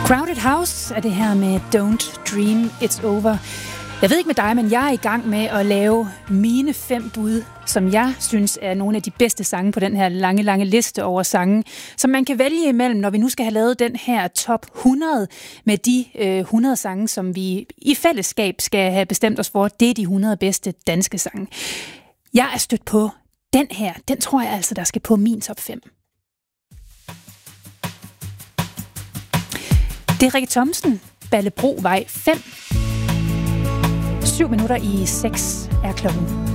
Crowded House er det her med Don't Dream It's Over. Jeg ved ikke med dig, men jeg er i gang med at lave mine 5 bud, som jeg synes er nogle af de bedste sange på den her lange liste over sange, som man kan vælge imellem, når vi nu skal have lavet den her top 100 med de 100 sange, som vi i fællesskab skal have bestemt os for. Det er de 100 bedste danske sange. Jeg er stødt på den her. Den tror jeg altså, der skal på min top 5. Det er Rikke Thomsen, Ballebrovej 5. 7 minutter i 6 er klokken.